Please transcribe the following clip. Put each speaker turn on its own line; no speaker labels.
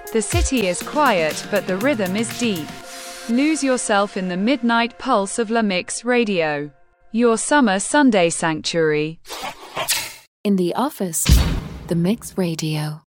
The city is quiet, but the rhythm is deep. Lose yourself in the midnight pulse of La Mix Radio, your summer Sunday sanctuary.
In the office, The Mix Radio.